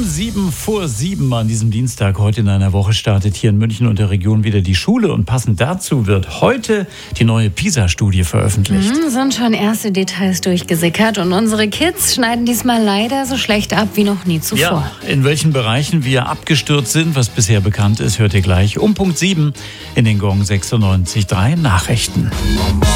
7:07 an diesem Dienstag. Heute in einer Woche startet hier in München und der Region wieder die Schule. Und passend dazu wird heute die neue PISA-Studie veröffentlicht. Sind schon erste Details durchgesickert. Und unsere Kids schneiden diesmal leider so schlecht ab wie noch nie zuvor. Ja, in welchen Bereichen wir abgestürzt sind, was bisher bekannt ist, hört ihr gleich um Punkt 7 in den Gong 96.3 Nachrichten.